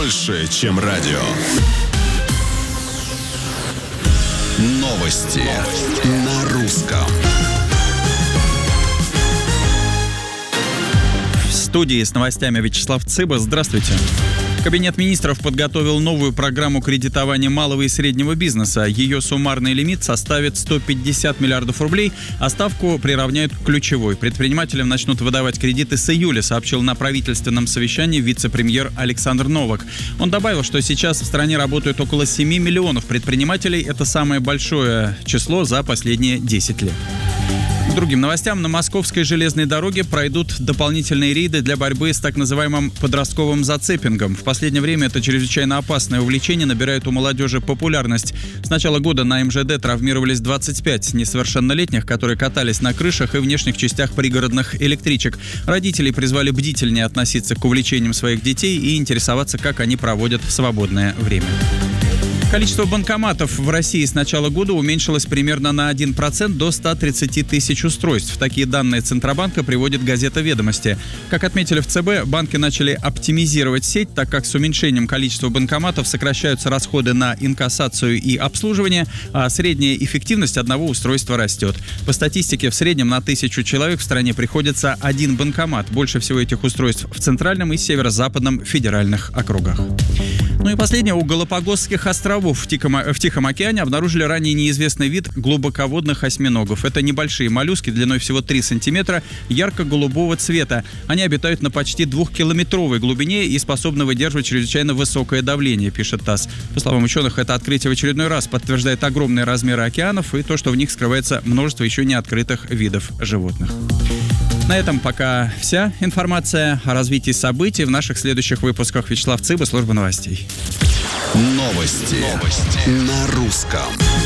больше, чем радио. Новости на русском. В студии с новостями Вячеслав Цыба. Здравствуйте. Кабинет министров подготовил новую программу кредитования малого и среднего бизнеса. Ее суммарный лимит составит 150 миллиардов рублей, а ставку приравняют к ключевой. Предпринимателям начнут выдавать кредиты с июля, сообщил на правительственном совещании вице-премьер Александр Новак. Он добавил, что сейчас в стране работают около 7 миллионов предпринимателей. Это самое большое число за последние 10 лет. К другим новостям. На Московской железной дороге пройдут дополнительные рейды для борьбы с так называемым подростковым зацепингом. В последнее время это чрезвычайно опасное увлечение набирает у молодежи популярность. С начала года на МЖД травмировались 25 несовершеннолетних, которые катались на крышах и внешних частях пригородных электричек. Родители призвали бдительнее относиться к увлечениям своих детей и интересоваться, как они проводят свободное время. Количество банкоматов в России с начала года уменьшилось примерно на 1% до 130 тысяч устройств. Такие данные Центробанка приводит газета «Ведомости». Как отметили в ЦБ, банки начали оптимизировать сеть, так как с уменьшением количества банкоматов сокращаются расходы на инкассацию и обслуживание, а средняя эффективность одного устройства растет. По статистике, в среднем на 1000 человек в стране приходится один банкомат. Больше всего этих устройств в центральном и северо-западном федеральных округах. Ну и последнее. У Галапагосских островов в Тихом океане обнаружили ранее неизвестный вид глубоководных осьминогов. Это небольшие моллюски длиной всего 3 сантиметра, ярко-голубого цвета. Они обитают на почти 2-километровой глубине и способны выдерживать чрезвычайно высокое давление, пишет ТАСС. По словам ученых, это открытие в очередной раз подтверждает огромные размеры океанов и то, что в них скрывается множество еще не открытых видов животных. На этом пока вся информация о развитии событий в наших следующих выпусках. Вячеслав Цыба, служба новостей. Новости на русском.